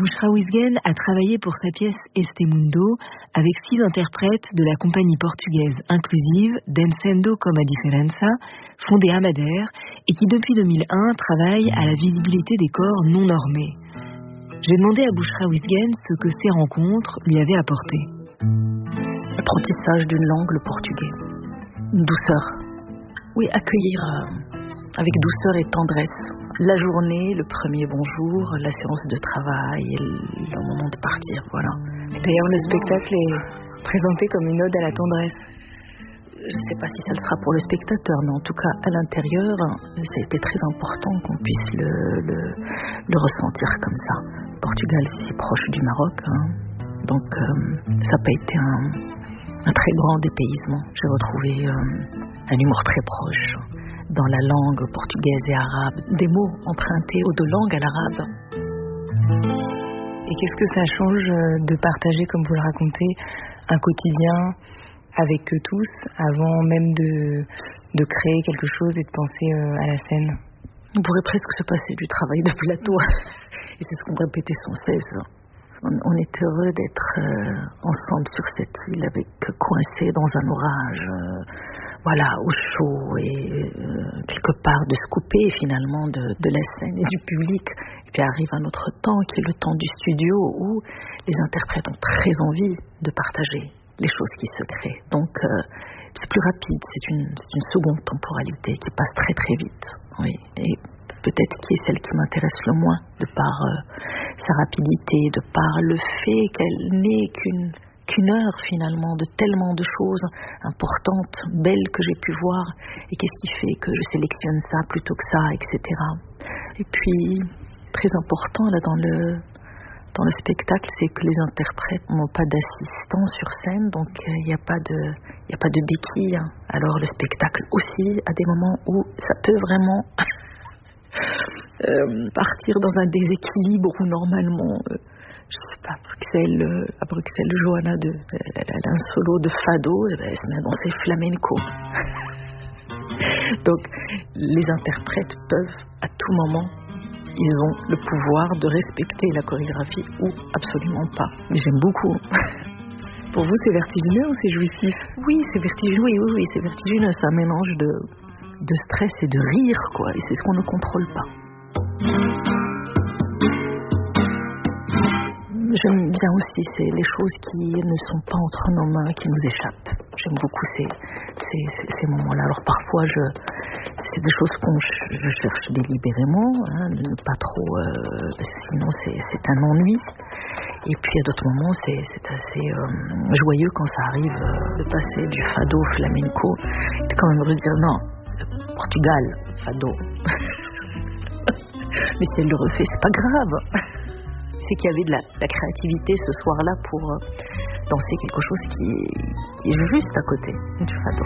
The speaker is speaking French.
Bushra Wisgen a travaillé pour sa pièce Este Mundo avec 6 interprètes de la compagnie portugaise inclusive Dancendo com a Diferença, fondée à Madère et qui depuis 2001 travaille à la visibilité des corps non normés. J'ai demandé à Bushra Wisgen ce que ces rencontres lui avaient apporté. L'apprentissage d'une langue, le portugais. Une douceur. Oui, accueillir avec douceur et tendresse. La journée, le premier bonjour, la séance de travail et le moment de partir, voilà. D'ailleurs, le spectacle est présenté comme une ode à la tendresse. Je ne sais pas si ça le sera pour le spectateur, mais en tout cas, à l'intérieur, ça a été très important qu'on puisse le ressentir comme ça. Le Portugal, c'est si proche du Maroc, donc ça n'a pas été un très grand dépaysement. J'ai retrouvé un humour très proche dans la langue portugaise et arabe, des mots empruntés aux 2 langues à l'arabe. Et qu'est-ce que ça change de partager, comme vous le racontez, un quotidien avec eux tous, avant même de créer quelque chose et de penser à la scène? On pourrait presque se passer du travail de plateau. Et c'est ce qu'on répétait sans cesse. On est heureux d'être ensemble sur cette île, avec coincés dans un orage, voilà, au chaud, et quelque part de se couper finalement de la scène et du public. Et puis arrive un autre temps qui est le temps du studio où les interprètes ont très envie de partager les choses qui se créent. Donc c'est plus rapide, c'est une seconde temporalité qui passe très très vite. Oui. Et peut-être qui est celle qui m'intéresse le moins, de par sa rapidité, de par le fait qu'elle n'est qu'une heure finalement de tellement de choses importantes, belles que j'ai pu voir, et qu'est-ce qui fait que je sélectionne ça plutôt que ça, etc. Et puis, très important là dans le spectacle, c'est que les interprètes n'ont pas d'assistant sur scène, donc il n'y a pas de béquille. Alors le spectacle aussi a des moments où ça peut vraiment partir dans un déséquilibre où normalement, je sais pas, à Bruxelles, Johanna, elle a un solo de fado, elle se met à danser flamenco. Donc les interprètes peuvent à tout moment, ils ont le pouvoir de respecter la chorégraphie ou absolument pas. Mais j'aime beaucoup. Pour vous, c'est vertigineux ou c'est jouissif? Oui, c'est vertigineux, oui, c'est vertigineux. C'est un mélange de stress et de rire, quoi. Et c'est ce qu'on ne contrôle pas. J'aime bien aussi les choses qui ne sont pas entre nos mains, qui nous échappent. J'aime beaucoup ces moments-là. Alors parfois, c'est des choses je cherche délibérément, ne pas trop, parce que sinon c'est un ennui. Et puis à d'autres moments, c'est assez joyeux quand ça arrive de passer du fado au flamenco. C'est quand même heureux de dire non, Portugal, fado. Mais si elle le refait, c'est pas grave. C'est qu'il y avait de la créativité ce soir-là pour danser quelque chose qui est juste à côté du fado.